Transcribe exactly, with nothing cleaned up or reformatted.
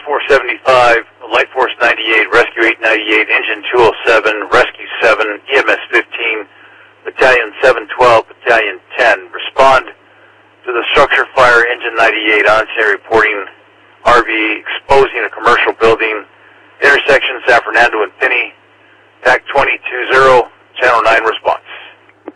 four seventy-five, Light Force ninety-eight, Rescue eight ninety-eight, Engine two oh seven, Rescue seven, E M S fifteen, Battalion seven twelve, Battalion ten. Respond to the structure fire, Engine ninety-eight, on-scene reporting R V exposing a commercial building